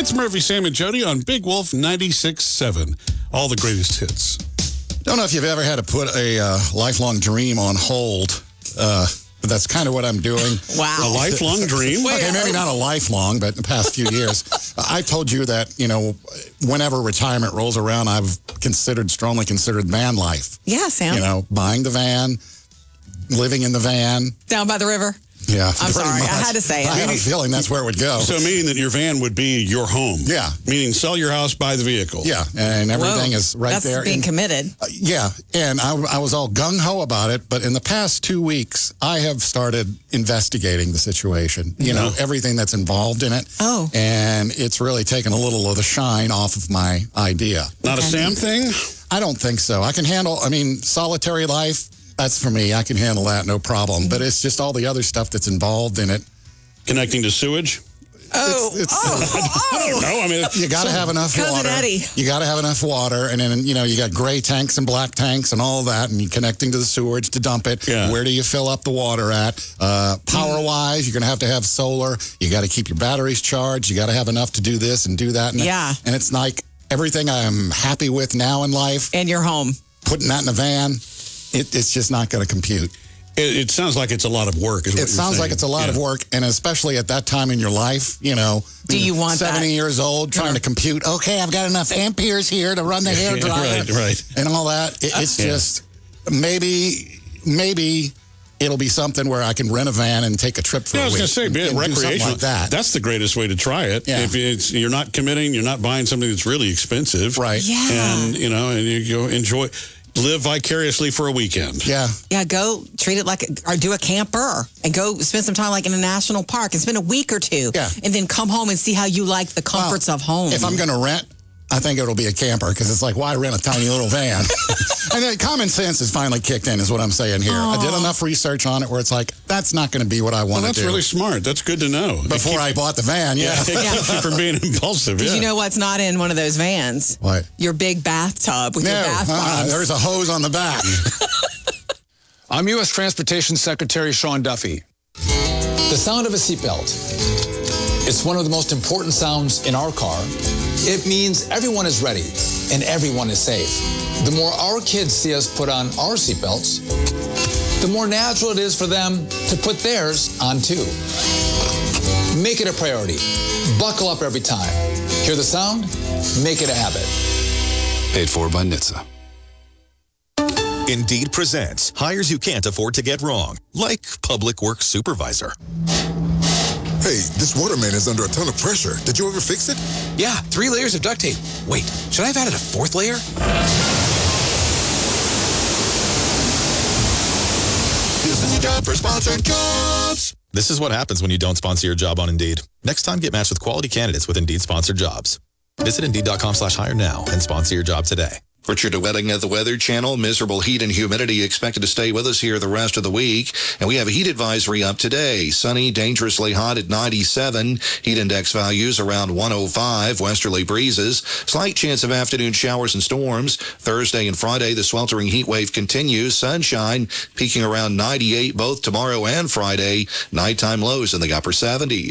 It's Murphy, Sam, and Jody on Big Wolf 96.7. All the greatest hits. Don't know if you've ever had to put a lifelong dream on hold. But that's kind of what I'm doing. Wow. A lifelong dream? Okay, maybe not a lifelong, but in the past few years. I told you that, whenever retirement rolls around, I've strongly considered van life. Yeah, Sam. Buying the van, living in the van. Down by the river? Yeah. I'm sorry. much. I had to say it. I had a feeling that's where it would go. So meaning that your van would be your home. Yeah. Meaning sell your house, buy the vehicle. Yeah, and everything is right That's there. That's being committed. Yeah, and I was all gung-ho about it, but in the past 2 weeks, I have started investigating the situation. Everything that's involved in it. Oh. And it's really taken a little of the shine off of my idea. Not a Sam thing? I don't think so. I can handle, solitary life. That's for me. I can handle that, no problem. But it's just all the other stuff that's involved in it. Connecting to sewage? I don't know. You got to have enough Cousin water. Eddie. You got to have enough water, and then you got gray tanks and black tanks and all that, and you're connecting to the sewage to dump it. Yeah. Where do you fill up the water at? Power-wise, you're going to have solar. You got to keep your batteries charged. You got to have enough to do this and do that. And it's like everything I'm happy with now in life. And you're home. Putting that in a van, it's just not going to compute. It sounds like it's a lot of work. It sounds like it's a lot of work, and especially at that time in your life, Do you want 70 years old, trying to compute, okay, I've got enough amperes here to run the hair dryer. Right. And all that. It's just, maybe it'll be something where I can rent a van and take a trip for a week. I was going to say, be it recreational. Like that. That's the greatest way to try it. Yeah. If you're not committing, you're not buying something that's really expensive. Right. Yeah. And, and you go enjoy... Live vicariously for a weekend. Yeah. Yeah, go treat it or do a camper and go spend some time like in a national park and spend a week or two. Yeah. And then come home and see how you like the comforts of home. If I'm going to rent, I think it'll be a camper because it's like, why rent a tiny little van? And then common sense has finally kicked in is what I'm saying here. I did enough research on it where it's like, that's not going to be what I want to do. That's really smart. That's good to know. Before I bought the van, It keeps you from being impulsive. Did you know what's not in one of those vans? What? Your big bathtub with your bath bombs. There's a hose on the back. I'm U.S. Transportation Secretary Sean Duffy. The sound of a seatbelt. It's one of the most important sounds in our car. It means everyone is ready and everyone is safe. The more our kids see us put on our seatbelts, the more natural it is for them to put theirs on too. Make it a priority. Buckle up every time. Hear the sound? Make it a habit. Paid for by NHTSA. Indeed presents hires you can't afford to get wrong, like public works supervisor. Hey, this waterman is under a ton of pressure. Did you ever fix it? Yeah, 3 layers of duct tape. Wait, should I have added a 4th layer? This is your job for sponsored jobs. This is what happens when you don't sponsor your job on Indeed. Next time, get matched with quality candidates with Indeed sponsored jobs. Visit Indeed.com/hire now and sponsor your job today. Richard Wedding at the Weather Channel. Miserable heat and humidity expected to stay with us here the rest of the week. And we have a heat advisory up today. Sunny, dangerously hot at 97. Heat index values around 105. Westerly breezes. Slight chance of afternoon showers and storms. Thursday and Friday, the sweltering heat wave continues. Sunshine peaking around 98 both tomorrow and Friday. Nighttime lows in the upper 70s.